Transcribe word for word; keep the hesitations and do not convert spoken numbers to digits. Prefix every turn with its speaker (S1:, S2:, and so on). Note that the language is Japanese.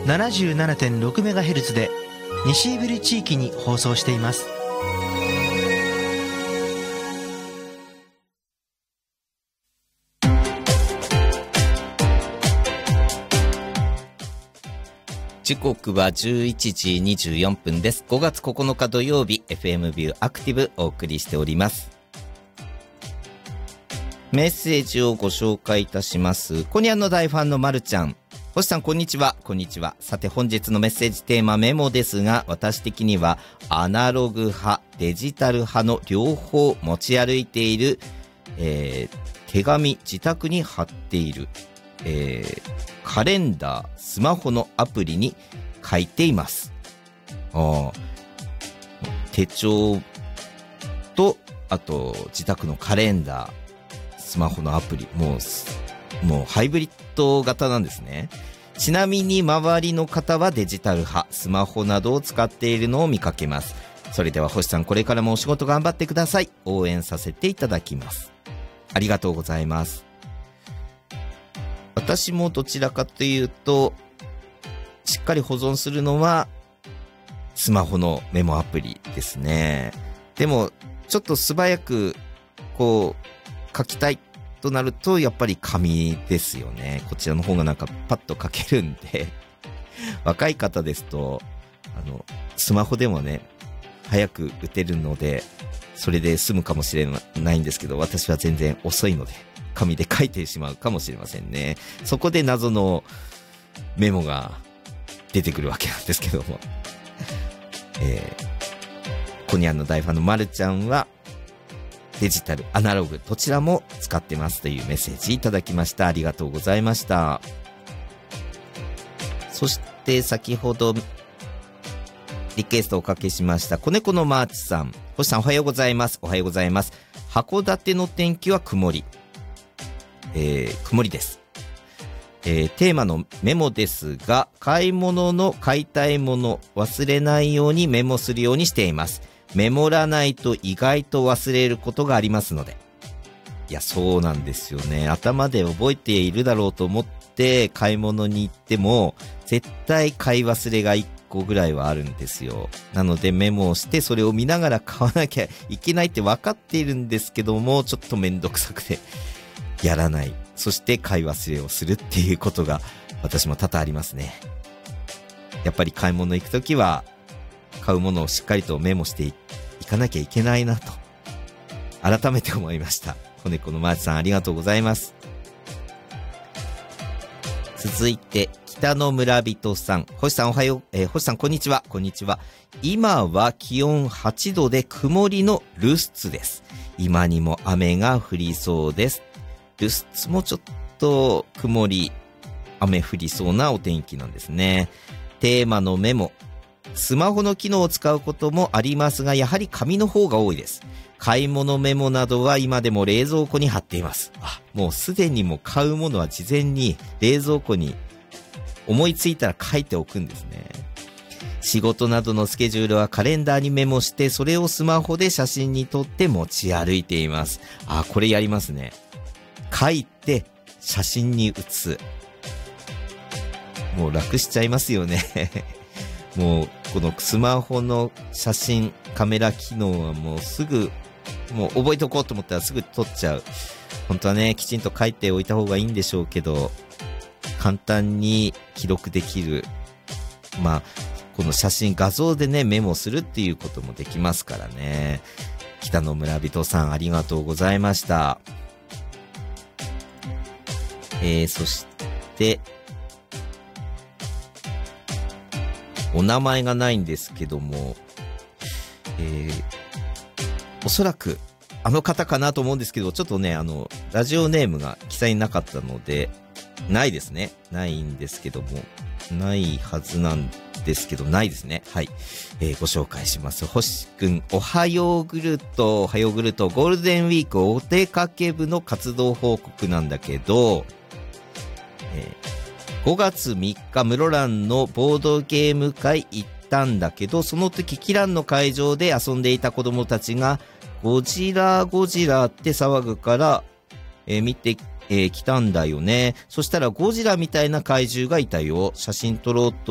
S1: ななじゅうななてんろくメガヘルツ で西胆振地域に放送しています。
S2: 時刻はじゅういちじにじゅうよんぷんです。ごがつここのか土曜日、 エフエム ビューアクティブお送りしております。メッセージをご紹介いたします。コニャンの大ファンのまるちゃん、星さんこんにちは。こんにちは。さて本日のメッセージテーマメモですが、私的にはアナログ派デジタル派の両方持ち歩いている、えー、手紙自宅に貼っている、えー、カレンダースマホのアプリに書いています。あ手帳とあと自宅のカレンダースマホのアプリ、もうもうハイブリッド型なんですね。ちなみに周りの方はデジタル派スマホなどを使っているのを見かけます。それでは星さん、これからもお仕事頑張ってください。応援させていただきます。ありがとうございます。私もどちらかというとしっかり保存するのはスマホのメモアプリですね。でもちょっと素早くこう書きたいとなるとやっぱり紙ですよね。こちらの方がなんかパッと書けるんで若い方ですとあのスマホでもね早く打てるのでそれで済むかもしれないんですけど、私は全然遅いので紙で書いてしまうかもしれませんね。そこで謎のメモが出てくるわけなんですけども、えー、コニャンの大ファンのまるちゃんはデジタルアナログどちらも使ってますというメッセージいただきました。ありがとうございました。そして先ほどリクエストをおかけしました子猫のマーチさん、星さんおはようございます。おはようございます。函館の天気は曇り、えー、曇りです、えー、テーマのメモですが、買い物の買いたいもの忘れないようにメモするようにしています。メモらないと意外と忘れることがありますので。いやそうなんですよね。頭で覚えているだろうと思って買い物に行っても絶対買い忘れがいっこぐらいはあるんですよ。なのでメモをしてそれを見ながら買わなきゃいけないって分かっているんですけども、ちょっとめんどくさくてやらない。そして買い忘れをするっていうことが私も多々ありますね。やっぱり買い物行くときは買うものをしっかりとメモしていかなきゃいけないなと改めて思いました。子猫のマーチさんありがとうございます。続いて北の村人さん、星さんおはよう、えー、星さんこんにちは。こんにちは。今は気温はちどで曇りのルスツです。今にも雨が降りそうです。ルスツもちょっと曇り雨降りそうなお天気なんですね。テーマのメモ、スマホの機能を使うこともありますが、やはり紙の方が多いです。買い物メモなどは今でも冷蔵庫に貼っています。あ、もうすでにも買うものは事前に冷蔵庫に思いついたら書いておくんですね。仕事などのスケジュールはカレンダーにメモして、それをスマホで写真に撮って持ち歩いています。あ、これやりますね。書いて写真に写す。もう楽しちゃいますよねもうこのスマホの写真カメラ機能はもうすぐもう覚えておこうと思ったらすぐ撮っちゃう。本当はねきちんと書いておいた方がいいんでしょうけど、簡単に記録できる、まあこの写真画像でねメモするっていうこともできますからね。北の村人さんありがとうございました。えー、そしてお名前がないんですけども、えー、おそらくあの方かなと思うんですけど、ちょっとねあのラジオネームが記載なかったのでないですね。ないんですけども、ないはずなんですけどないですね。はい、えー、ご紹介します。星くんおはようグルト、おはようグルト、ゴールデンウィークお出かけ部の活動報告なんだけど、えー、ごがつみっか室蘭のボードゲーム会行ったんだけど、その時キランの会場で遊んでいた子供たちがゴジラゴジラって騒ぐから、えー、見てえー、来たんだよね。そしたらゴジラみたいな怪獣がいたよ。写真撮ろうと